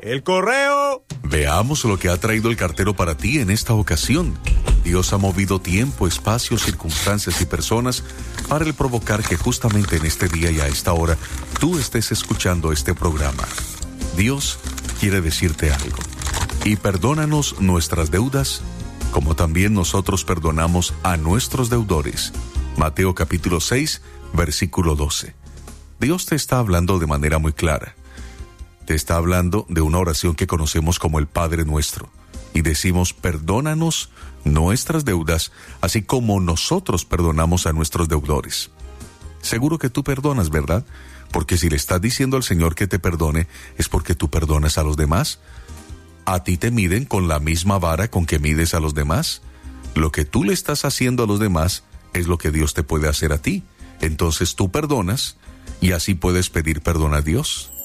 ¡El correo! Veamos lo que ha traído el cartero para ti en esta ocasión. Dios ha movido tiempo, espacio, circunstancias y personas para el provocar que justamente en este día y a esta hora tú estés escuchando este programa. Dios quiere decirte algo. Y perdónanos nuestras deudas, como también nosotros perdonamos a nuestros deudores. Mateo capítulo 6, versículo 12. Dios te está hablando de manera muy clara. Te está hablando de una oración que conocemos como el Padre Nuestro. Y decimos, perdónanos nuestras deudas, así como nosotros perdonamos a nuestros deudores. Seguro que tú perdonas, ¿verdad? Porque si le estás diciendo al Señor que te perdone, es porque tú perdonas a los demás. ¿A ti te miden con la misma vara con que mides a los demás? Lo que tú le estás haciendo a los demás es lo que Dios te puede hacer a ti. Entonces tú perdonas y así puedes pedir perdón a Dios.